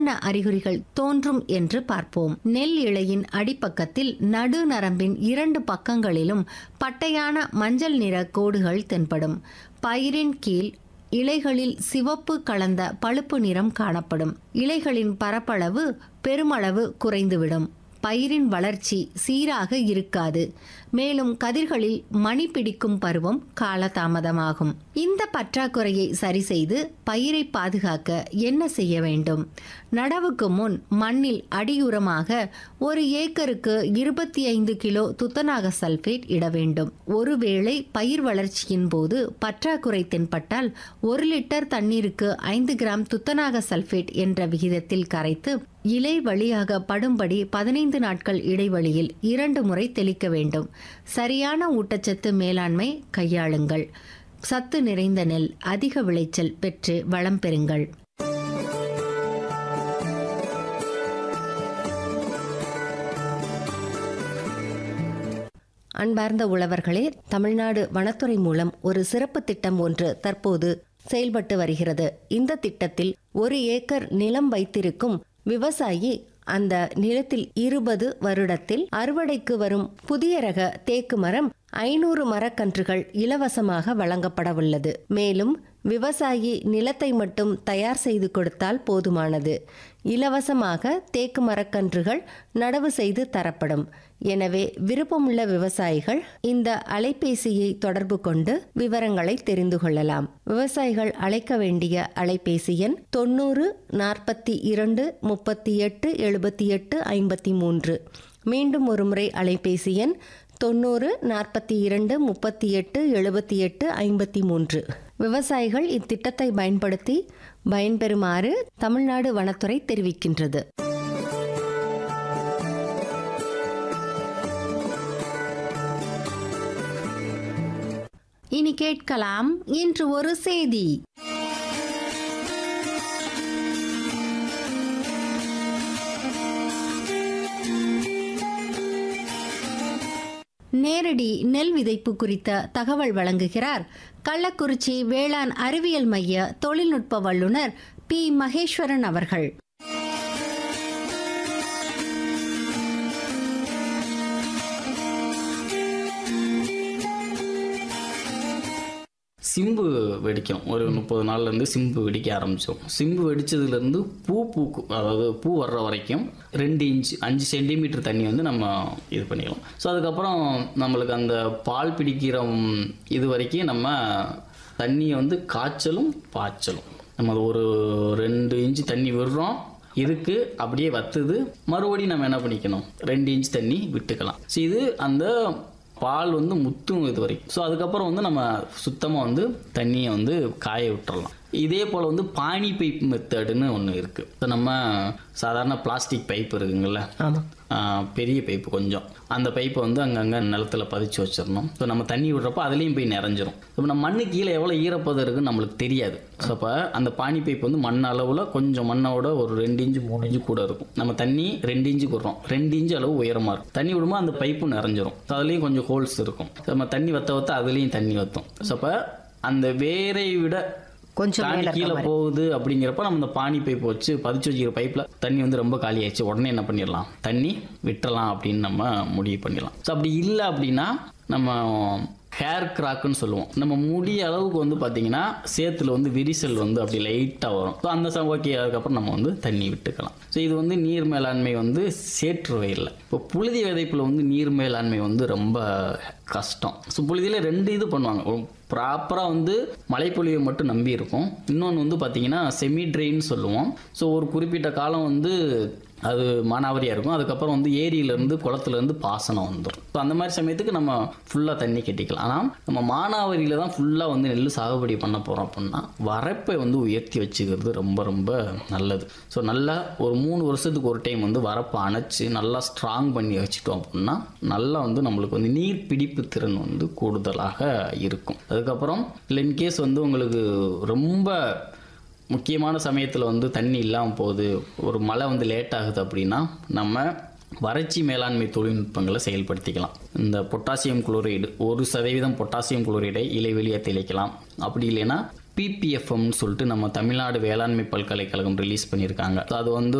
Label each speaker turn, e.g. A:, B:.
A: அறிகுறிகள் தோன்றும் என்று பார்ப்போம். நெல் இலையின் அடிப்பக்கத்தில் நடு நரம்பின் 2 பக்கங்களிலும் பட்டையான மஞ்சள் நிற கோடுகள் தென்படும். பயிரின் கீழ் இலைகளில் சிவப்பு கலந்த பழுப்பு நிறம் காணப்படும். இலைகளின் பரப்பளவு பெருமளவு குறைந்துவிடும். பயிரின் வளர்ச்சி சீராக இருக்காது. மேலும் கதிர்களில் மணி பிடிக்கும் பருவம் காலதாமதமாகும். இந்த பற்றாக்குறையை சரி செய்து பயிரை பாதுகாக்க என்ன செய்ய வேண்டும்? நடவுக்கு முன் மண்ணில் அடியுரமாக 1 ஏக்கருக்கு 25 கிலோ துத்தநாக சல்பேட் இட வேண்டும். ஒருவேளை பயிர் வளர்ச்சியின் போது பற்றாக்குறை தென்பட்டால் 1 லிட்டர் தண்ணீருக்கு 5 கிராம் துத்தநாக சல்பேட் என்ற விகிதத்தில் கரைத்து இலை வழியாக படும்படி 15 நாட்கள் இடைவெளியில் 2 முறை தெளிக்க வேண்டும். சரியான ஊட்டச்சத்து மேலாண்மை கையாளுங்கள். சத்து நிறைந்த நெல் அதிக விளைச்சல் பெற்று வளம் பெறுங்கள். அன்பார்ந்த உழவர்களே, தமிழ்நாடு வனத்துறை மூலம் ஒரு சிறப்பு திட்டம் ஒன்று தற்போது செயல்பட்டு வருகிறது. இந்த திட்டத்தில் 1 ஏக்கர் நிலம் வைத்திருக்கும் விவசாயி அந்த நிலத்தில் 20 வருடத்தில் அறுவடைக்கு வரும் புதிய ரக தேக்கு மரம் 500 மரக்கன்றுகள் இலவசமாக வழங்கப்பட உள்ளது. மேலும் விவசாயி நிலத்தை மட்டும் தயார் செய்து கொடுத்தால் போதுமானது. இலவசமாக தேக்கு மரக்கன்றுகள் நடவு செய்து தரப்படும். எனவே விருப்பமுள்ள விவசாயிகள் இந்த அலைபேசியை தொடர்பு கொண்டு விவரங்களை தெரிந்து கொள்ளலாம். விவசாயிகள் அழைக்க வேண்டிய அலைபேசி எண் 90 42 38 78 53. மீண்டும் ஒருமுறை அலைபேசி எண் 90 42 38 78 53. விவசாயிகள் இத்திட்டத்தை பயன்படுத்தி பயன்பெறுமாறு தமிழ்நாடு வனத்துறை தெரிவிக்கின்றது. இனி கேட்கலாம் இன்று ஒரு செய்தி. நேரடி நெல் விதைப்பு குறித்த தகவல் வழங்குகிறார் கள்ளக்குறிச்சி வேளாண் அறிவியல் மைய தொழில்நுட்ப வல்லுநர் பி. மகேஸ்வரன் அவர்கள்.
B: சிம்பு வெடிக்கும். ஒரு 30 நாள்லேருந்து சிம்பு வெடிக்க ஆரம்பிச்சிடும். சிம்பு வெடிச்சதுலேருந்து பூக்கும், அதாவது பூ வர்ற வரைக்கும் 2 இன்ச் 5 சென்டிமீட்டர் தண்ணி வந்து நம்ம இது பண்ணிக்கலாம். ஸோ அதுக்கப்புறம் நம்மளுக்கு அந்த பால் பிடிக்கிற இது வரைக்கும் நம்ம தண்ணியை வந்து காய்ச்சலும் பாய்ச்சலும் நம்ம ஒரு 2 இன்ச் தண்ணி விடுறோம், இருக்கு அப்படியே வத்துது, மறுபடியும் நம்ம என்ன பண்ணிக்கணும், 2 இன்ச் தண்ணி விட்டுக்கலாம். ஸோ இது அந்த பால் வந்து முத்தும் இது வரைக்கும். ஸோ அதுக்கப்புறம் வந்து நம்ம சுத்தமாக வந்து தண்ணியை வந்து காய விட்டுறலாம். இதே போல் வந்து பானி பைப் மெத்தடுன்னு ஒன்று இருக்குது. ஸோ நம்ம சாதாரண பிளாஸ்டிக் பைப் இருக்குங்கள்ல, பெரிய பைப்பு கொஞ்சம், அந்த பைப்பை வந்து அங்கங்கே நிலத்தில் பதிச்சு வச்சிடணும். ஸோ நம்ம தண்ணி விடுறப்போ அதுலேயும் போய் நிறைஞ்சிரும். இப்போ நம்ம மண்ணு கீழே எவ்வளோ ஈரப்பதம் இருக்குன்னு நம்மளுக்கு தெரியாது. ஸோ அப்போ அந்த பானி பைப் வந்து மண் அளவில் கொஞ்சம் மண்ணோட ஒரு 2 இன்ச்சு 3 இன்ச்சு கூட இருக்கும். நம்ம தண்ணி 2 இன்ச்சு விடுறோம், 2 இன்ச்சு அளவு உயரமாக இருக்கும். தண்ணி விடும்போது அந்த பைப்பு நிறைஞ்சிரும். ஸோ அதுலேயும் கொஞ்சம் ஹோல்ஸ் இருக்கும். நம்ம தண்ணி வத்த அதுலேயும் தண்ணி வற்றும். ஸோ அப்போ அந்த வேரை விட கொஞ்சம் கீழே போகுது அப்படிங்கிறப்ப நம்ம இந்த பானி பைப் வச்சு பதிச்சு வச்சுக்கிற பைப்பில் தண்ணி வந்து ரொம்ப காலி ஆயிடுச்சு, உடனே என்ன பண்ணிடலாம், தண்ணி விட்டுறலாம் அப்படின்னு நம்ம முடிவு பண்ணிடலாம். ஸோ அப்படி இல்லை அப்படின்னா நம்ம ஹேர் கிராக்குன்னு சொல்லுவோம். நம்ம முடி அளவுக்கு வந்து பார்த்தீங்கன்னா சேத்துல வந்து விரிசல் வந்து அப்படி லைட்டாக வரும். ஸோ அந்த ஓகே, அதுக்கப்புறம் நம்ம வந்து தண்ணி விட்டுக்கலாம். ஸோ இது வந்து நீர் மேலாண்மை வந்து சேற்று வயலில். இப்போ புழுதி விதைப்பில் வந்து நீர் மேலாண்மை வந்து ரொம்ப கஷ்டம். ஸோ புழுதியில் 2 இது பண்ணுவாங்க. ப்ராப்பராக வந்து மழைப்பொழிவை மட்டும் நம்பி இருக்கும். இன்னொன்று வந்து பார்த்தீங்கன்னா செமி ட்ரெயின்னு சொல்லுவோம். ஸோ ஒரு குறிப்பிட்ட காலம் வந்து அது மானாவரியாக இருக்கும். அதுக்கப்புறம் வந்து ஏரியிலேருந்து குளத்துலேருந்து பாசனம் வந்துடும். ஸோ அந்த மாதிரி சமயத்துக்கு நம்ம ஃபுல்லாக தண்ணி கட்டிக்கலாம். ஆனால் நம்ம மானாவரியில் தான் ஃபுல்லாக வந்து நெல் சாகுபடி பண்ண போகிறோம் அப்படின்னா வரப்பை வந்து உயர்த்தி வச்சுக்கிறது ரொம்ப ரொம்ப நல்லது. ஸோ நல்லா ஒரு 3 வருஷத்துக்கு ஒரு டைம் வந்து வரப்பை அணைச்சி நல்லா ஸ்ட்ராங் பண்ணி வச்சுட்டோம் அப்படின்னா நல்லா வந்து நம்மளுக்கு வந்து நீர் பிடிப்பு திறன் வந்து கூடுதலாக இருக்கும். அதுக்கப்புறம் இல்லை இன்கேஸ் வந்து உங்களுக்கு ரொம்ப முக்கியமான சமயத்தில் வந்து தண்ணி இல்லாமல் போகுது, ஒரு மழை வந்து லேட் ஆகுது அப்படின்னா நம்ம வறட்சி மேலாண்மை தொழில்நுட்பங்களை செயல்படுத்திக்கலாம். இந்த பொட்டாசியம் குளோரைடு 1% பொட்டாசியம் குளோரைடை இலைவெளியாக தெளிக்கலாம். அப்படி இல்லைன்னா PPFM சொல்லிட்டு நம்ம தமிழ்நாடு வேளாண்மை பல்கலைக்கழகம் ரிலீஸ் பண்ணியிருக்காங்க. அது வந்து